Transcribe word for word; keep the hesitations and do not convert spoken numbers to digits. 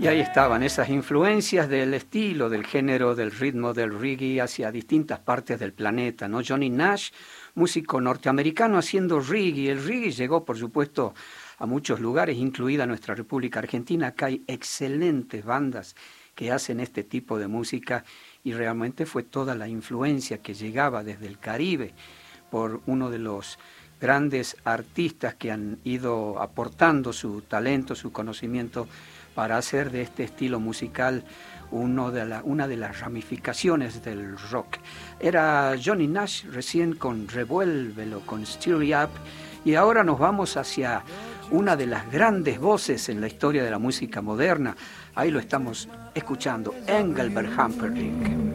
Y ahí estaban esas influencias del estilo, del género, del ritmo del reggae hacia distintas partes del planeta, ¿no? Johnny Nash, músico norteamericano haciendo reggae. El reggae llegó, por supuesto, a muchos lugares, incluida nuestra República Argentina. Acá hay excelentes bandas que hacen este tipo de música y realmente fue toda la influencia que llegaba desde el Caribe por uno de los grandes artistas que han ido aportando su talento, su conocimiento para hacer de este estilo musical uno de la, una de las ramificaciones del rock. Era Johnny Nash recién con Revuélvelo, con Stir It Up, y ahora nos vamos hacia una de las grandes voces en la historia de la música moderna. Ahí lo estamos escuchando, Engelbert Humperdinck.